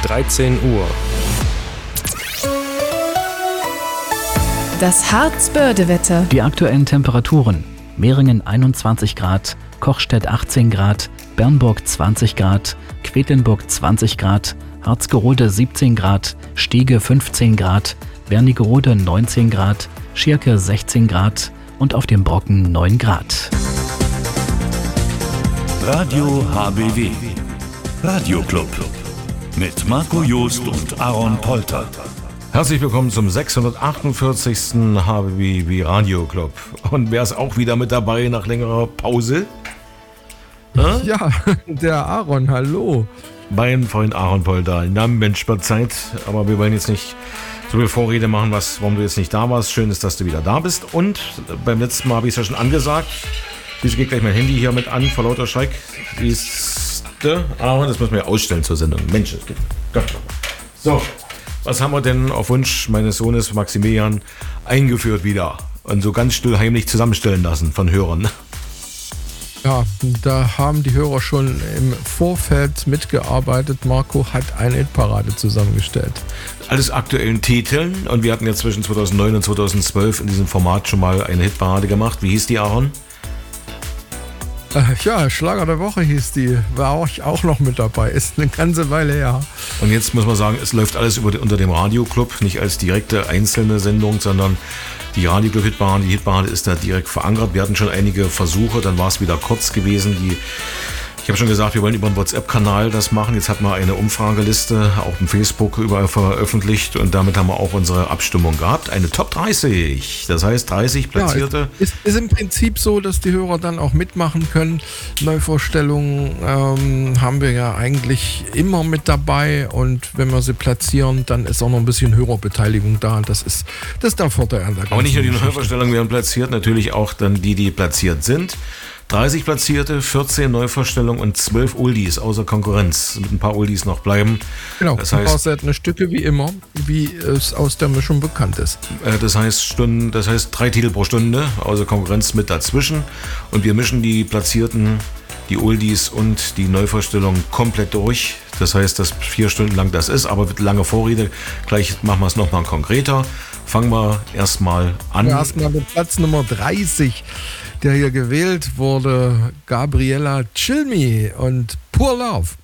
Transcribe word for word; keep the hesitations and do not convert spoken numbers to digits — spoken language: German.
dreizehn Uhr. Das Harzbörde-Wetter. Die aktuellen Temperaturen: Meringen einundzwanzig Grad, Kochstedt achtzehn Grad, Bernburg zwanzig Grad, Quedlinburg zwanzig Grad, Harzgerode siebzehn Grad, Stiege fünfzehn Grad, Wernigerode neunzehn Grad, Schirke sechzehn Grad und auf dem Brocken neun Grad. Radio H B W, Radioclub mit Marco Joost und Aaron Polter. Herzlich willkommen zum sechshundertachtundvierzigsten H B W Radioclub. Und wer ist auch wieder mit dabei nach längerer Pause? Hä? Ja, der Aaron, hallo. Mein Freund Aaron Polter. Na Mensch, bei Zeit, aber wir wollen jetzt nicht so viel Vorrede machen, was, warum du jetzt nicht da warst. Schön ist, dass du wieder da bist. Und beim letzten Mal habe ich es ja schon angesagt. Ich gehe gleich mein Handy hier mit an, vor lauter Schreck. Siehste, Aaron, das müssen wir ja ausstellen zur Sendung. Mensch, das geht Gott. So, was haben wir denn auf Wunsch meines Sohnes Maximilian eingeführt wieder? Und so ganz still heimlich zusammenstellen lassen von Hörern. Ja, da haben die Hörer schon im Vorfeld mitgearbeitet. Marco hat eine Hitparade zusammengestellt. Alles aktuellen Titeln. Und wir hatten ja zwischen zweitausendneun und zweitausendzwölf in diesem Format schon mal eine Hitparade gemacht. Wie hieß die, Aaron? Äh, ja, Schlager der Woche hieß die. War auch, auch noch mit dabei. Ist eine ganze Weile her. Und jetzt muss man sagen, es läuft alles über, unter dem Radioclub. Nicht als direkte einzelne Sendung, sondern die Radioclub-Hitparade, die Hitparade ist da direkt verankert. Wir hatten schon einige Versuche, dann war es wieder kurz gewesen. Die, ich habe schon gesagt, wir wollen über einen WhatsApp-Kanal das machen. Jetzt hat man eine Umfrageliste, auch im Facebook überall veröffentlicht. Und damit haben wir auch unsere Abstimmung gehabt. Eine Top dreißig, das heißt dreißig Platzierte. Ja, es ist, ist im Prinzip so, dass die Hörer dann auch mitmachen können. Neuvorstellungen ähm, haben wir ja eigentlich immer mit dabei. Und wenn wir sie platzieren, dann ist auch noch ein bisschen Hörerbeteiligung da. Das ist, das ist der Vorteil an der ganzen Aber nicht nur die Geschichte. Neuvorstellungen werden platziert, natürlich auch dann die, die platziert sind. dreißig Platzierte, vierzehn Neuvorstellungen und zwölf Oldies außer Konkurrenz. Mit ein paar Oldies noch bleiben. Genau, das ein heißt, paar seltene Stücke wie immer, wie es aus der Mischung bekannt ist. Äh, das heißt Stunden, das heißt drei Titel pro Stunde, außer Konkurrenz mit dazwischen. Und wir mischen die Platzierten, die Oldies und die Neuvorstellungen komplett durch. Das heißt, dass vier Stunden lang das ist, aber mit langer Vorrede. Gleich machen wir es nochmal konkreter. Fangen wir erstmal an. Ja, erstmal mit Platz Nummer dreißig, der hier gewählt wurde, Gabriella Cilmi und Poor Love.